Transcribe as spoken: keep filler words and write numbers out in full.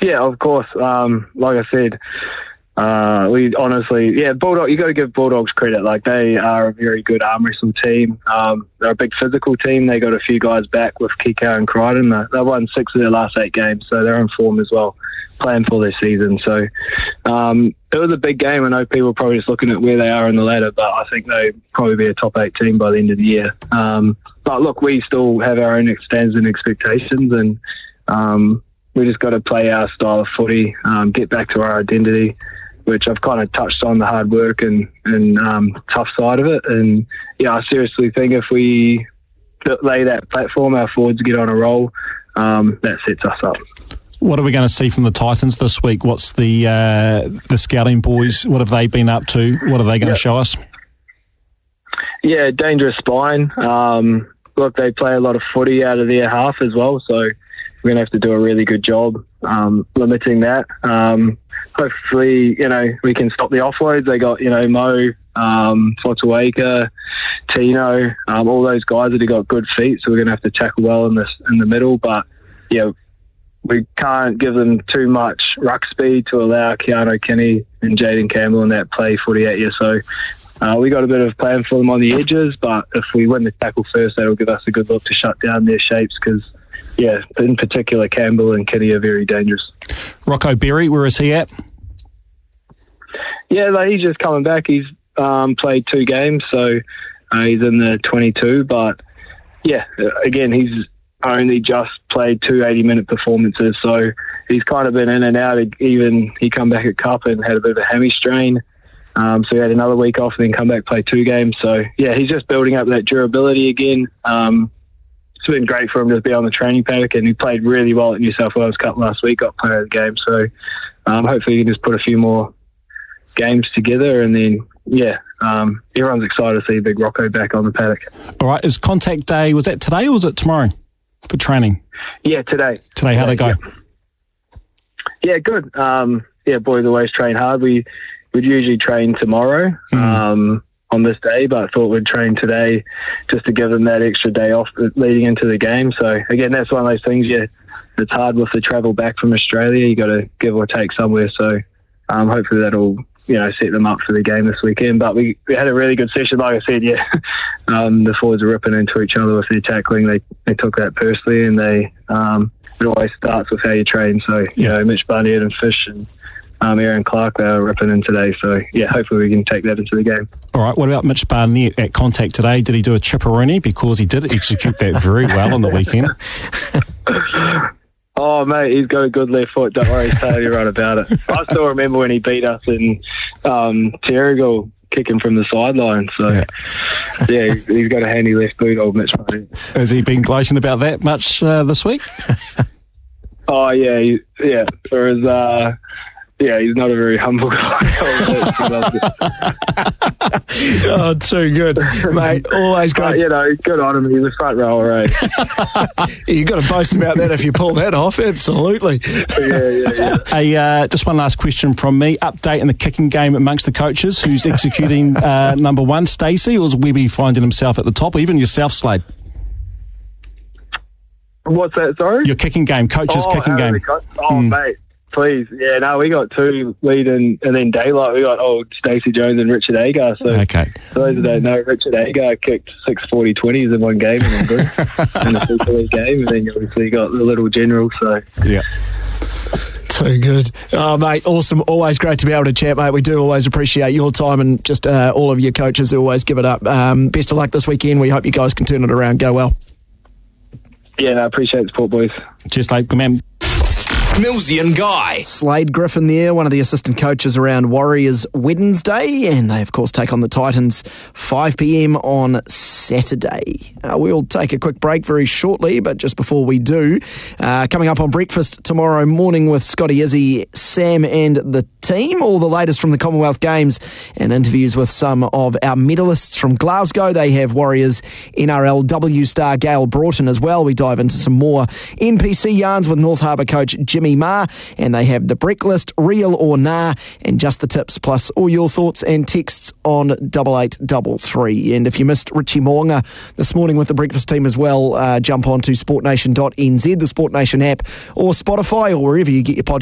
Yeah, of course. Um, like I said, uh, we honestly, yeah, Bulldog. You got to give Bulldogs credit. Like they are a very good arm wrestle team. Um, they're a big physical team. They got a few guys back with Kikau and Crichton. They, they won six of their last eight games, so they're in form as well, playing for their season. So um, it was a big game. I know people are probably just looking at where they are in the ladder, but I think they'll probably be a top eight team by the end of the year. Um, but look, we still have our own standards and expectations, and um, we just got to play our style of footy, um, get back to our identity, which I've kind of touched on, the hard work and, and um, tough side of it. And, yeah, I seriously think if we lay that platform, our forwards get on a roll, um, that sets us up. What are we going to see from the Titans this week? What's the uh, the scouting boys, what have they been up to? What are they going to yep. show us? Yeah, dangerous spine. Um, look, they play a lot of footy out of their half as well, so we're going to have to do a really good job um, limiting that. Um Hopefully, you know, we can stop the offloads. They got, you know, Mo, um, Fotuaika, Tino, um, all those guys that have got good feet, so we're going to have to tackle well in this in the middle. But, yeah, we can't give them too much ruck speed to allow Keanu Kinney and Jaden Campbell and that play footy at you. So uh, we got a bit of plan for them on the edges, but if we win the tackle first, that'll give us a good look to shut down their shapes because, yeah, in particular, Campbell and Kinney are very dangerous. Rocco Berry, where is he at? Yeah, like he's just coming back. He's um, played two games, so uh, he's in the twenty-two. But, yeah, again, he's only just played two eighty-minute performances, so he's kind of been in and out. Even he come back at Cup and had a bit of a hammy strain. Um, so he had another week off and then come back, play two games. So, yeah, he's just building up that durability again. Um, it's been great for him to be on the training paddock, and he played really well at New South Wales Cup last week, got player of the game. So um, hopefully he can just put a few more games together, and then, yeah, um, everyone's excited to see Big Rocco back on the paddock. All right, is contact day, was that today or was it tomorrow for training? Yeah, today. Today, how'd it go? Yeah, yeah good. Um, yeah, boys always train hard. We, we'd usually train tomorrow mm. um, on this day, but I thought we'd train today just to give them that extra day off leading into the game. So, again, that's one of those things, yeah, it's hard with the travel back from Australia. You got to give or take somewhere, so um, hopefully that'll, you know, set them up for the game this weekend. But we, we had a really good session, like I said, yeah. Um, the forwards are ripping into each other with their tackling. They they took that personally, and they um, it always starts with how you train. So, you yeah. know, Mitch Barnett and Fish and um, Aaron Clark, they are ripping in today. So, yeah, hopefully we can take that into the game. All right, what about Mitch Barnett at contact today? Did he do a chipperoni? Because he did execute that very well on the weekend. Oh, mate, he's got a good left foot. Don't worry, tell you right about it. I still remember when he beat us in um, Terrigal, kicking from the sideline. So, yeah, yeah he's got a handy left boot, old Mitch. Has he been gloating about that much uh, this week? Oh, yeah, he, yeah. For his, uh, yeah, he's not a very humble guy. Oh, too good, mate. Always great. But, you know, good on him. He's a front rower, right? You've got to boast about that if you pull that off. Absolutely. Yeah, yeah, yeah. Hey, uh, just one last question from me. Update in the kicking game amongst the coaches. Who's executing uh, number one, Stacey, or is Webby finding himself at the top, or even yourself, Slade? What's that, sorry? Your kicking game, coach's oh, kicking game. Co- oh, mm. mate. Please, yeah, no, we got two leading, and then daylight. We got old Stacey Jones and Richard Agar. So, okay. For those who don't know, Richard Agar kicked six forty twenties in one game in the group in the Super League game, and then obviously got the little general. So, yeah. Too good. Oh, mate, awesome. Always great to be able to chat, mate. We do always appreciate your time, and just uh, all of your coaches who always give it up. Um, best of luck this weekend. We hope you guys can turn it around. Go well. Yeah, no, I appreciate the support, boys. Cheers, mate. Good man. Millsy and Guy. Slade Griffin there, one of the assistant coaches around Warriors Wednesday, and they of course take on the Titans five p.m. on Saturday. Uh, we'll take a quick break very shortly, but just before we do, uh, coming up on breakfast tomorrow morning with Scotty Izzy, Sam and the team, all the latest from the Commonwealth Games and interviews with some of our medalists from Glasgow. They have Warriors N R L W star Gail Broughton as well. We dive into some more N P C yarns with North Harbour coach Jimmy Ma, and they have the break list, real or nah, and just the tips, plus all your thoughts and texts on double eight double three. And if you missed Richie Moonga this morning with the breakfast team as well, uh, jump on to sport nation dot n z, the Sport Nation app, or Spotify, or wherever you get your podcast.